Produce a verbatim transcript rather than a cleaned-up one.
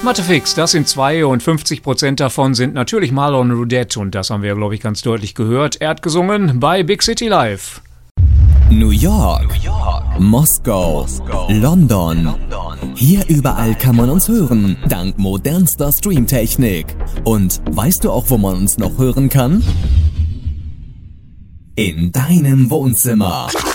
Mathefix, das sind zwei und fünfzig Prozent davon sind natürlich Marlon Roudette und das haben wir, glaube ich, ganz deutlich gehört. Er hat gesungen bei Big City Live. New York, New York. Moskau, Moskau. London. London. Hier überall kann man uns hören, dank modernster Streamtechnik. Und weißt du auch, wo man uns noch hören kann? In deinem Wohnzimmer.